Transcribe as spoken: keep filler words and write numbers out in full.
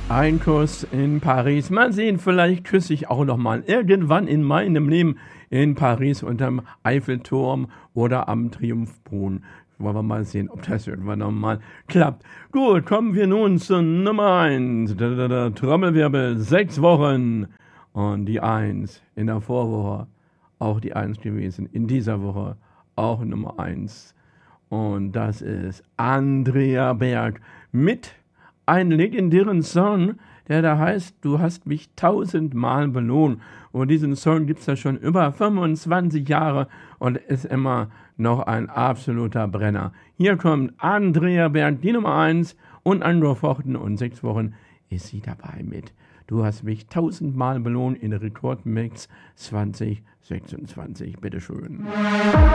Ein Kuss in Paris. Mal sehen, vielleicht küsse ich auch noch mal irgendwann in meinem Leben in Paris unterm Eiffelturm oder am Triumphbrunnen. Wollen wir mal sehen, ob das irgendwann noch mal klappt. Gut, kommen wir nun zur Nummer eins. Trommelwirbel, sechs Wochen. Und die eins in der Vorwoche, auch die eins gewesen. In dieser Woche auch Nummer eins. Und das ist Andrea Berg mit einen legendären Song, der da heißt, du hast mich tausendmal belohnt. Und diesen Song gibt es ja schon über fünfundzwanzig Jahre und ist immer noch ein absoluter Brenner. Hier kommt Andrea Berg, die Nummer eins, und angefochten und sechs Wochen ist sie dabei mit. Du hast mich tausendmal belohnt in Rekordmix zwanzig sechsundzwanzig. Bitteschön.